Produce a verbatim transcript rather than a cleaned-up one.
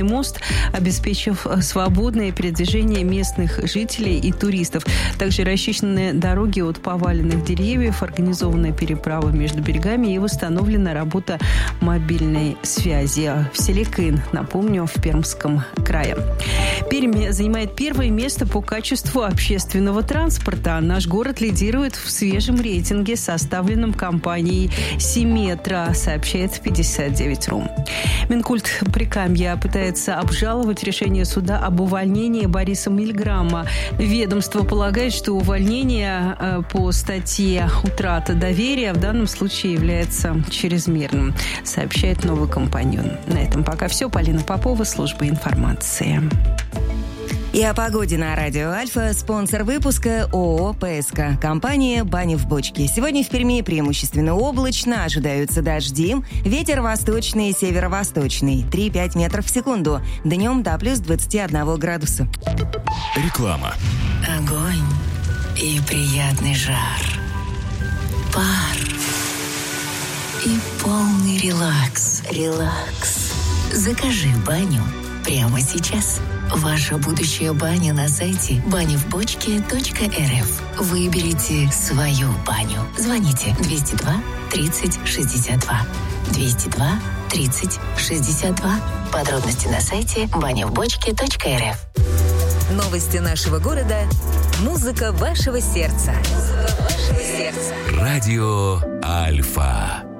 мост, обеспечив свободное передвижение местных жителей и туристов. Также расчищены дороги от поваленных деревьев, организована переправа между берегами и восстановлена работа мобильной связи в селе Кын, напомню, в Пермском крае. Пермь занимает первое место по качеству общественного транспорта. Наш город лидирует в свежем рейтинге, составленном компанией «Симметра», сообщает пятьдесят девять точка ру. Минкульт Прикамья пытается обжаловать решение суда об увольнении Бориса Мильграма. Ведомство полагает, что увольнение по статье «Утрата доверия» в данном случае является чрезмерным, сообщает «Новый компаньон». На этом пока все. Полина Попова, служба информации. И о погоде на радио Альфа. Спонсор выпуска ООО ПСК. Компания «Баня в бочке». Сегодня в Перми преимущественно облачно, ожидаются дожди. Ветер восточный и северо-восточный. три-пять метров в секунду. Днем до плюс двадцать один градуса. Реклама. Огонь и приятный жар. Пар и полный релакс. Релакс. Закажи баню прямо сейчас. Ваша будущая баня на сайте баня в бочке точка эр эф. Выберите свою баню. Звоните двести два тридцать шестьдесят два. двести два тридцать шестьдесят два. Подробности на сайте баня в бочке точка эр эф. Новости нашего города. Музыка вашего сердца. Музыка вашего сердца. Радио Альфа.